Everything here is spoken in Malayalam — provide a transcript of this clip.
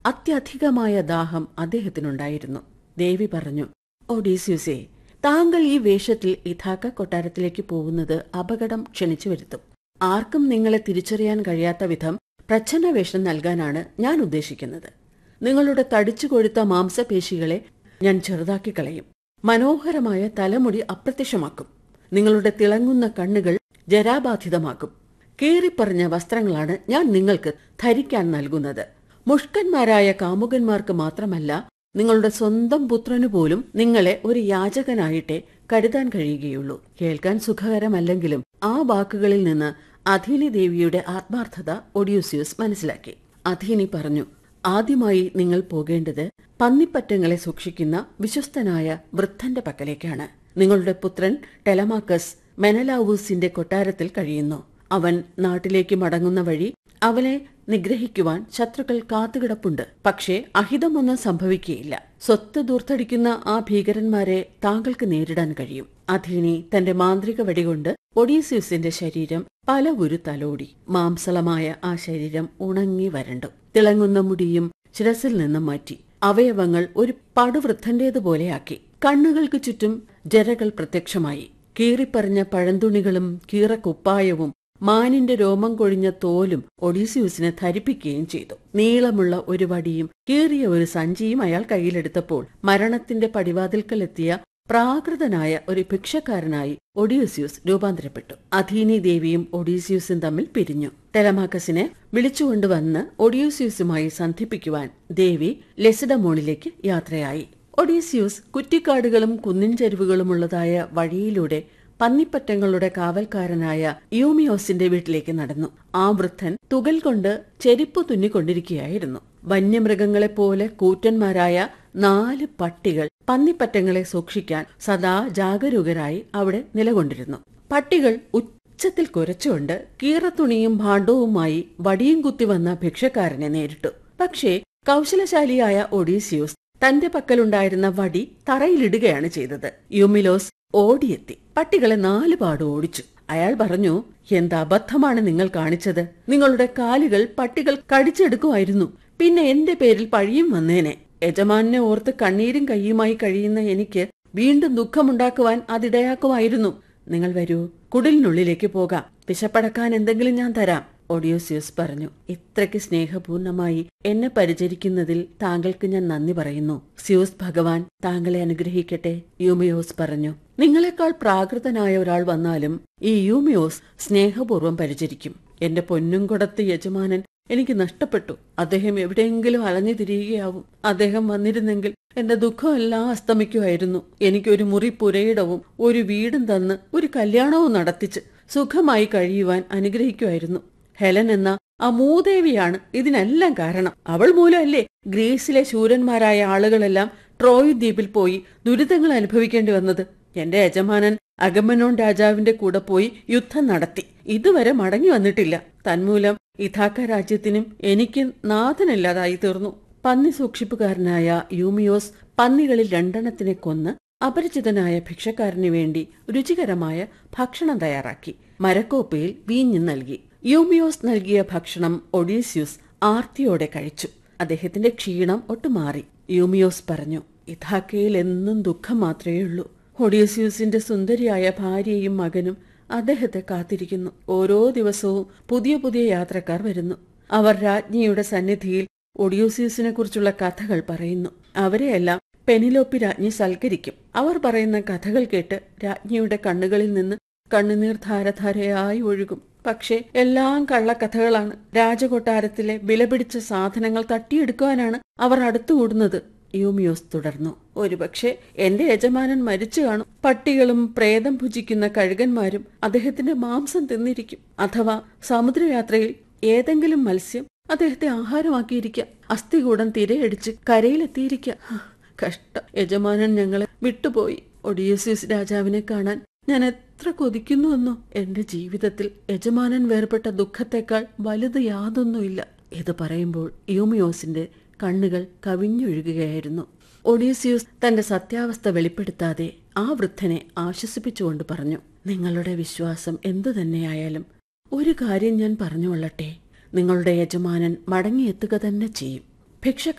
അത്യധികമായ ദാഹം അദ്ദേഹത്തിനുണ്ടായിരുന്നു. ദേവി പറഞ്ഞു, ഒഡീസ്യൂസേ, താങ്കൾ ഈ വേഷത്തിൽ ഇഥാക്ക കൊട്ടാരത്തിലേക്ക് പോകുന്നത് അപകടം ക്ഷണിച്ചു വരുത്തും. ആർക്കും നിങ്ങളെ തിരിച്ചറിയാൻ കഴിയാത്ത വിധം പ്രച്ഛന്ന വേഷം നൽകാനാണ് ഞാൻ ഉദ്ദേശിക്കുന്നത്. നിങ്ങളുടെ തടിച്ചു കൊഴുത്ത മാംസപേശികളെ ഞാൻ ചെറുതാക്കി കളയും. മനോഹരമായ തലമുടി അപ്രത്യക്ഷമാക്കും. നിങ്ങളുടെ തിളങ്ങുന്ന കണ്ണുകൾ ജരാബാധിതമാക്കും. കീറിപ്പറഞ്ഞ വസ്ത്രങ്ങളാണ് ഞാൻ നിങ്ങൾക്ക് ധരിക്കാൻ നൽകുന്നത്. മുഷ്കന്മാരായ കാമുകന്മാർക്ക് മാത്രമല്ല, നിങ്ങളുടെ സ്വന്തം പുത്രനു പോലും നിങ്ങളെ ഒരു യാചകനായിട്ടേ കരുതാൻ കഴിയുകയുള്ളൂ. കേൾക്കാൻ സുഖകരമല്ലെങ്കിലും ആ വാക്കുകളിൽ നിന്ന് അഥീനി ദേവിയുടെ ആത്മാർത്ഥത ഒഡ്യൂസിയസ് മനസ്സിലാക്കി. അഥീനി പറഞ്ഞു, ആദ്യമായി നിങ്ങൾ പോകേണ്ടത് പന്നിപ്പറ്റങ്ങളെ സൂക്ഷിക്കുന്ന വിശ്വസ്തനായ വൃദ്ധന്റെ പക്കലേക്കാണ്. നിങ്ങളുടെ പുത്രൻ ടെലമാക്കസ് മെനലാവൂസിന്റെ കൊട്ടാരത്തിൽ കഴിയുന്നു. അവൻ നാട്ടിലേക്ക് മടങ്ങുന്ന വഴി അവനെ നിഗ്രഹിക്കുവാൻ ശത്രുക്കൾ കാത്തുകിടപ്പുണ്ട്. പക്ഷേ അഹിതമൊന്നും സംഭവിക്കുകയില്ല. സ്വത്ത് ദൂർത്തടിക്കുന്ന ആ ഭീകരന്മാരെ താങ്കൾക്ക് നേരിടാൻ കഴിയും. അഥീനി തന്റെ മാന്ത്രിക വടികൊണ്ട് ഒഡീസ്യൂസിന്റെ ശരീരം പല ഉരു തലോടി. മാംസളമായ ആ ശരീരം ഉണങ്ങി വരണ്ടു. തിളങ്ങുന്ന മുടിയും ശിരസിൽ നിന്നും മാറ്റി. അവയവങ്ങൾ ഒരു പടുവൃദ്ധന്റേതുപോലെയാക്കി. കണ്ണുകൾക്ക് ചുറ്റും ജരകൾ പ്രത്യക്ഷമായി. കീറിപ്പറഞ്ഞ പഴന്തുണികളും കീറക്കുപ്പായവും മാനിന്റെ രോമം കൊഴിഞ്ഞ തോലും ഒഡീസ്യൂസിനെ ധരിപ്പിക്കുകയും ചെയ്തു. നീളമുള്ള ഒരു വടിയും കീറിയ ഒരു സഞ്ചിയും അയാൾ കയ്യിലെടുത്തപ്പോൾ മരണത്തിന്റെ പടിവാതിൽക്കലെത്തിയ പ്രാകൃതനായ ഒരു ഭിക്ഷക്കാരനായി ഒഡീസ്യൂസ് രൂപാന്തരപ്പെട്ടു. അഥീനി ദേവിയും ഒഡീസ്യൂസും തമ്മിൽ പിരിഞ്ഞു. ടെലമാക്കസിനെ വിളിച്ചുകൊണ്ടുവന്ന് ഒഡീസ്യൂസുമായി സന്ധിപ്പിക്കുവാൻ ദേവി ലെസിഡമോണിലേക്ക് യാത്രയായി. ഒഡീസ്യൂസ് കുറ്റിക്കാടുകളും കുന്നിൻ ചരിവുകളുമുള്ളതായ വഴിയിലൂടെ പന്നിപ്പറ്റങ്ങളുടെ കാവൽക്കാരനായ യൂമിയോസിന്റെ വീട്ടിലേക്ക് നടന്നു. ആ വൃദ്ധൻ തുകൽ കൊണ്ട് ചെരിപ്പു തുന്നിക്കൊണ്ടിരിക്കുകയായിരുന്നു. വന്യമൃഗങ്ങളെപ്പോലെ കൂറ്റന്മാരായ 4 പട്ടികൾ പന്നിപ്പറ്റങ്ങളെ സൂക്ഷിക്കാൻ സദാ ജാഗരൂകരായി അവിടെ നിലകൊണ്ടിരുന്നു. പട്ടികൾ ഉച്ചത്തിൽ കുരച്ചുകൊണ്ട് കീറത്തുണിയും ഭാണ്ഡവുമായി വടിയും കുത്തി വന്ന ഭിക്ഷക്കാരനെ നേരിട്ടു. പക്ഷേ കൗശലശാലിയായ ഒഡീസ്യൂസ് തന്റെ പക്കലുണ്ടായിരുന്ന വടി തറയിലിടുകയാണ് ചെയ്തത്. യൂമിലോസ് ഓടിയെത്തി പട്ടികളെ 4 പാട് ഓടിച്ചു. അയാൾ പറഞ്ഞു, എന്ത് അബദ്ധമാണ് നിങ്ങൾ കാണിച്ചത്. നിങ്ങളുടെ കാലുകൾ പട്ടികൾ കടിച്ചെടുക്കുമായിരുന്നു. പിന്നെ എന്റെ പേരിൽ പഴിയും വന്നേനെ. യജമാനെ ഓർത്ത് കണ്ണീരും കയ്യുമായി കഴിയുന്ന എനിക്ക് വീണ്ടും ദുഃഖമുണ്ടാക്കുവാൻ അതിടയാക്കുമായിരുന്നു. നിങ്ങൾ വരൂ, കുടിലിനുള്ളിലേക്ക് പോകാം. വിശപ്പടക്കാൻ എന്തെങ്കിലും ഞാൻ തരാം. ഒഡ്യൂസിയസ് പറഞ്ഞു, ഇത്രയ്ക്ക് സ്നേഹപൂർണമായി എന്നെ പരിചരിക്കുന്നതിൽ താങ്കൾക്ക് ഞാൻ നന്ദി പറയുന്നു. സ്യൂസ് ഭഗവാൻ താങ്കളെ അനുഗ്രഹിക്കട്ടെ. യൂമിയോസ് പറഞ്ഞു, നിങ്ങളെക്കാൾ പ്രാകൃതനായ ഒരാൾ വന്നാലും ഈ യൂമിയോസ് സ്നേഹപൂർവ്വം പരിചരിക്കും. എന്റെ പൊന്നും കൊടത്ത് യജമാനൻ എനിക്ക് നഷ്ടപ്പെട്ടു. അദ്ദേഹം എവിടെയെങ്കിലും അലഞ്ഞു തിരിയുകയാവും. അദ്ദേഹം വന്നിരുന്നെങ്കിൽ എന്റെ ദുഃഖമെല്ലാം അസ്തമിക്കുമായിരുന്നു. എനിക്കൊരു മുറി പുരയിടവും ഒരു വീടും തന്ന് ഒരു കല്യാണവും നടത്തിച്ച് സുഖമായി കഴിയുവാൻ അനുഗ്രഹിക്കുമായിരുന്നു. ഹെലൻ എന്ന ആ മൂദേവിയാണ് ഇതിനെല്ലാം കാരണം. അവൾ മൂലമല്ലേ ഗ്രീസിലെ ശൂരന്മാരായ ആളുകളെല്ലാം ട്രോയ് ദ്വീപിൽ പോയി ദുരിതങ്ങൾ അനുഭവിക്കേണ്ടി വന്നത്. എന്റെ യജമാനൻ അഗമനോൺ രാജാവിന്റെ കൂടെ പോയി യുദ്ധം നടത്തി. ഇതുവരെ മടങ്ങി വന്നിട്ടില്ല. തന്മൂലം ഇഥാക്ക രാജ്യത്തിനും എനിക്ക് നാഥനില്ലാതായി തീർന്നു. പന്നി സൂക്ഷിപ്പുകാരനായ യൂമിയോസ് പന്നികളിൽ 2 കൊന്ന് അപരിചിതനായ ഭിക്ഷക്കാരന് വേണ്ടി രുചികരമായ ഭക്ഷണം തയ്യാറാക്കി മരക്കോപ്പയിൽ വീഞ്ഞു നൽകി. യൂമിയോസ് നൽകിയ ഭക്ഷണം ഒഡീസ്യൂസ് ആർത്തിയോടെ കഴിച്ചു. അദ്ദേഹത്തിന്റെ ക്ഷീണം ഒട്ടുമാറി. യൂമിയോസ് പറഞ്ഞു, ഇഥാക്കയിൽ എന്നും ദുഃഖം മാത്രമേയുള്ളൂ. ഒഡീസ്യൂസിന്റെ സുന്ദരിയായ ഭാര്യയും മകനും അദ്ദേഹത്തെ കാത്തിരിക്കുന്നു. ഓരോ ദിവസവും പുതിയ പുതിയ യാത്രക്കാർ വരുന്നു. അവർ രാജ്ഞിയുടെ സന്നിധിയിൽ ഒഡ്യൂസിയസിനെ കുറിച്ചുള്ള കഥകൾ പറയുന്നു. അവരെയെല്ലാം പെനിലോപ്പി രാജ്ഞി സൽക്കരിക്കും. അവർ പറയുന്ന കഥകൾ കേട്ട് രാജ്ഞിയുടെ കണ്ണുകളിൽ നിന്ന് കണ്ണുനീർ ധാരധാരയായി ഒഴുകും. പക്ഷേ എല്ലാം കള്ളക്കഥകളാണ്. രാജകൊട്ടാരത്തിലെ വിലപിടിച്ച സാധനങ്ങൾ തട്ടിയെടുക്കുവാനാണ് അവർ അടുത്തുകൂടുന്നത്. യൂമിയോസ് തുടർന്നു, ഒരുപക്ഷെ എന്റെ യജമാനൻ മരിച്ചു കാണും. പട്ടികളും പ്രേതം ഭുജിക്കുന്ന കഴുകന്മാരും അദ്ദേഹത്തിന്റെ മാംസം തിന്നിരിക്കും. അഥവാ സമുദ്രയാത്രയിൽ ഏതെങ്കിലും മത്സ്യം അദ്ദേഹത്തെ ആഹാരമാക്കിയിരിക്കാം. അസ്ഥികൂടം തിരയടിച്ച് കരയിലെത്തിയിരിക്കാം. കഷ്ടം, യജമാനൻ ഞങ്ങളെ വിട്ടുപോയി. ഒഡീസിയസ് രാജാവിനെ കാണാൻ ഞാൻ എത്ര കൊതിക്കുന്നുവെന്നോ. എന്റെ ജീവിതത്തിൽ യജമാനൻ വേർപെട്ട ദുഃഖത്തെക്കാൾ വലുത് യാതൊന്നുമില്ല. ഇത് പറയുമ്പോൾ യൂമിയോസിന്റെ കണ്ണുകൾ കവിഞ്ഞൊഴുകുകയായിരുന്നു. ഒഡീസിയസ് തന്റെ സത്യാവസ്ഥ വെളിപ്പെടുത്താതെ ആ വൃദ്ധനെ ആശ്വസിപ്പിച്ചുകൊണ്ട് പറഞ്ഞു, നിങ്ങളുടെ വിശ്വാസം എന്തു തന്നെയായാലും ഒരു കാര്യം ഞാൻ പറഞ്ഞുകൊള്ളട്ടെ. നിങ്ങളുടെ യജമാനൻ മടങ്ങിയെത്തുക തന്നെ ചെയ്യും. ഭിക്ഷ